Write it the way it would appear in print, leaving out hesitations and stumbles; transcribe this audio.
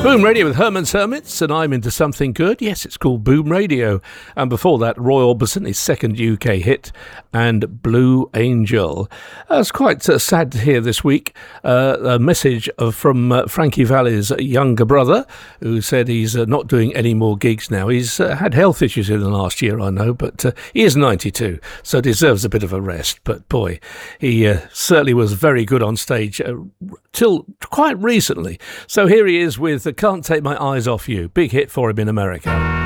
Boom Radio with Herman's Hermits, and I'm into something good. Yes, it's called Boom Radio. And before that, Roy Orbison, his second UK hit, and Blue Angel. It's quite sad to hear this week a message from Frankie Valli's younger brother, who said he's not doing any more gigs now. He's had health issues in the last year, I know, but he is 92, so deserves a bit of a rest. But boy, he certainly was very good on stage till quite recently. So here he is with Can't Take My Eyes Off You. Big hit for him in America.